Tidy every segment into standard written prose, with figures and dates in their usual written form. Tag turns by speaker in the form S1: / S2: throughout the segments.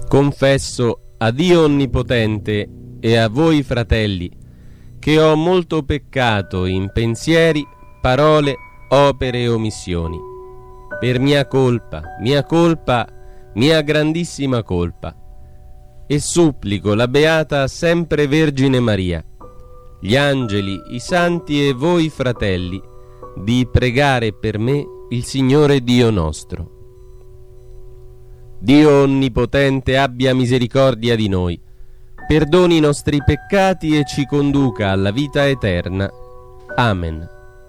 S1: Confesso a Dio Onnipotente e a voi, fratelli, che ho molto peccato in pensieri, parole, opere e omissioni, per mia colpa, mia grandissima colpa. E supplico la Beata Sempre Vergine Maria, gli angeli, i santi e voi, fratelli, di pregare per me il Signore Dio nostro. Dio Onnipotente abbia misericordia di noi, perdoni i nostri peccati e ci conduca alla vita eterna. Amen.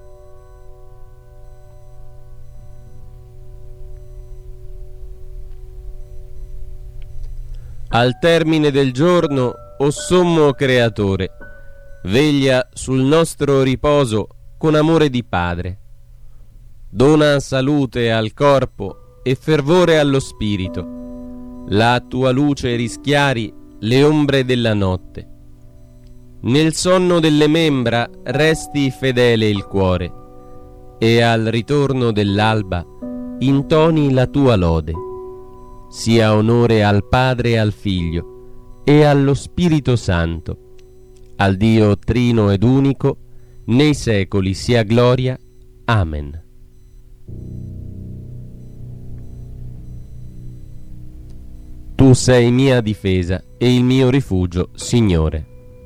S1: Al termine del giorno, o Sommo Creatore, veglia sul nostro riposo con amore di Padre. Dona salute al corpo e fervore allo spirito. La tua luce rischiari le ombre della notte. Nel sonno delle membra resti fedele il cuore, e al ritorno dell'alba intoni la tua lode. Sia onore al Padre e al Figlio e allo Spirito Santo, al Dio Trino ed Unico, nei secoli sia gloria. Amen. Tu sei mia difesa e il mio rifugio, Signore.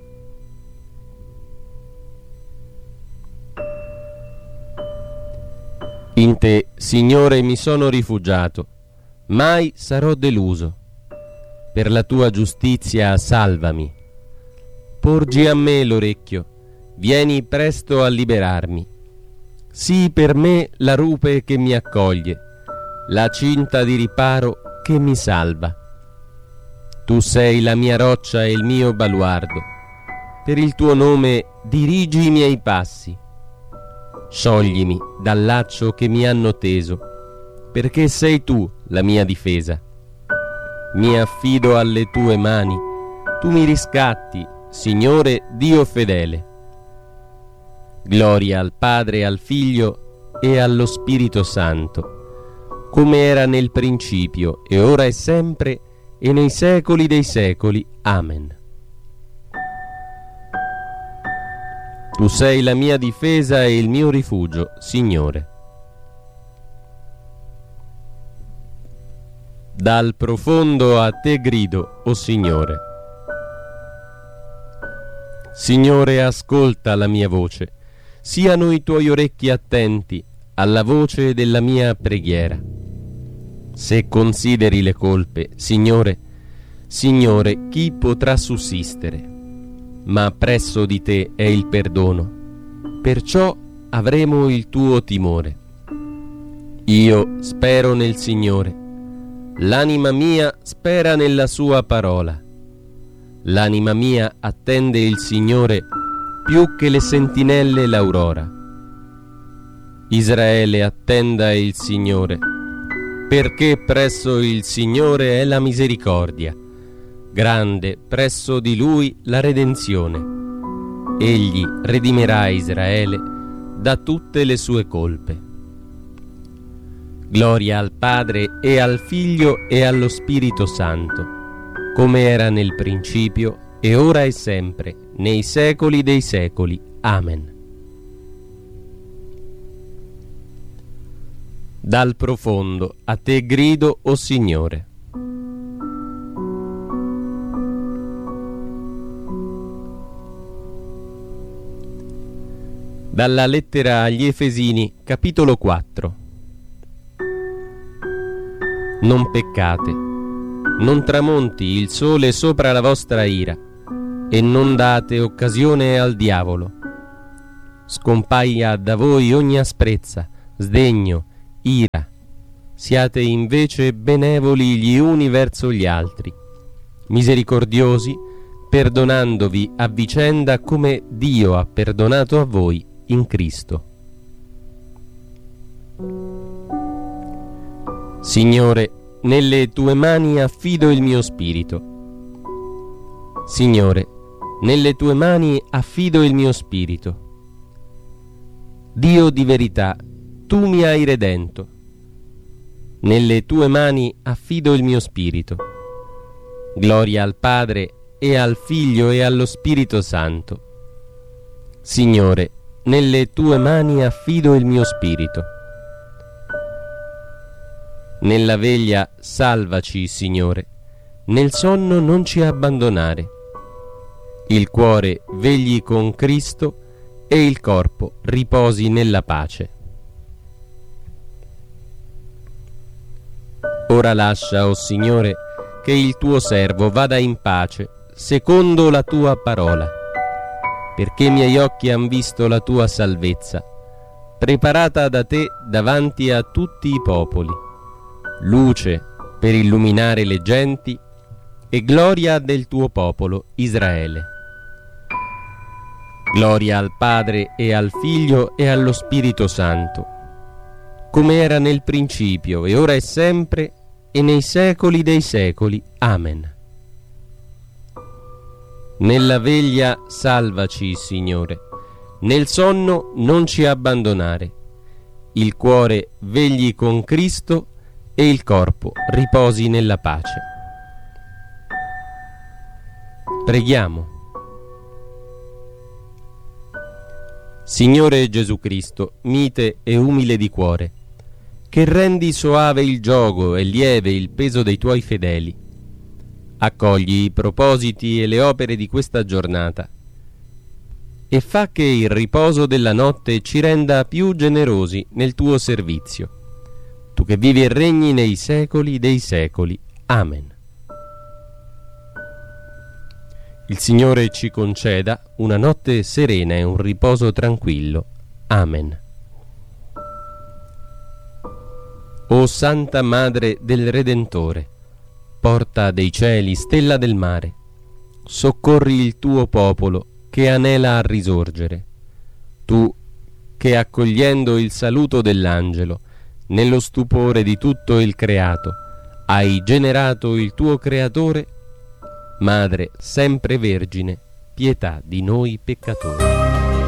S1: In te, Signore, mi sono rifugiato, mai sarò deluso. Per la tua giustizia salvami. Porgi a me l'orecchio, vieni presto a liberarmi. Sii per me la rupe che mi accoglie, la cinta di riparo che mi salva. Tu sei la mia roccia e il mio baluardo. Per il tuo nome dirigi i miei passi. Scioglimi dal laccio che mi hanno teso, perché sei tu la mia difesa. Mi affido alle tue mani, tu mi riscatti, Signore Dio fedele. Gloria al Padre, al Figlio e allo Spirito Santo, come era nel principio, e ora e sempre, e nei secoli dei secoli. Amen. Tu sei la mia difesa e il mio rifugio, Signore. Dal profondo a te grido, o Signore. Signore, ascolta la mia voce, siano i tuoi orecchi attenti alla voce della mia preghiera. Se consideri le colpe, Signore, chi potrà sussistere? Ma presso di te è il perdono, perciò avremo il tuo timore. Io spero nel Signore, l'anima mia spera nella sua parola. L'anima mia attende il Signore più che le sentinelle l'aurora. Israele attenda il Signore, perché presso il Signore è la misericordia, grande presso di Lui la redenzione. Egli redimerà Israele da tutte le sue colpe. Gloria al Padre e al Figlio e allo Spirito Santo, come era nel principio, e ora e sempre, nei secoli dei secoli. Amen. Dal profondo a te grido, o Signore. Dalla lettera agli Efesini, capitolo 4. Non peccate, non tramonti il sole sopra la vostra ira, e non date occasione al diavolo. Scompaia da voi ogni asprezza, sdegno, ira. Siate invece benevoli gli uni verso gli altri, misericordiosi, perdonandovi a vicenda come Dio ha perdonato a voi in Cristo. Signore, nelle tue mani affido il mio spirito. Signore, nelle tue mani affido il mio spirito. Dio di verità, tu mi hai redento. Nelle tue mani affido il mio spirito. Gloria al Padre e al Figlio e allo Spirito Santo. Signore, nelle tue mani affido il mio spirito. Nella veglia salvaci, Signore, nel sonno non ci abbandonare. Il cuore vegli con Cristo e il corpo riposi nella pace. Ora lascia, o Signore, che il tuo servo vada in pace, secondo la tua parola, perché i miei occhi han visto la tua salvezza, preparata da te davanti a tutti i popoli, luce per illuminare le genti e gloria del tuo popolo Israele. Gloria al Padre e al Figlio e allo Spirito Santo, come era nel principio e ora e sempre e nei secoli dei secoli. Amen. Nella veglia salvaci, Signore, nel sonno non ci abbandonare. Il cuore vegli con Cristo e il corpo riposi nella pace. Preghiamo. Signore Gesù Cristo, mite e umile di cuore, che rendi soave il giogo e lieve il peso dei tuoi fedeli, accogli i propositi e le opere di questa giornata e fa che il riposo della notte ci renda più generosi nel tuo servizio. Tu che vivi e regni nei secoli dei secoli. Amen. Il Signore ci conceda una notte serena e un riposo tranquillo. Amen. O Santa Madre del Redentore, porta dei cieli, stella del mare, soccorri il tuo popolo che anela a risorgere. Tu che, accogliendo il saluto dell'angelo, nello stupore di tutto il creato, hai generato il tuo creatore, Madre sempre vergine, pietà di noi peccatori.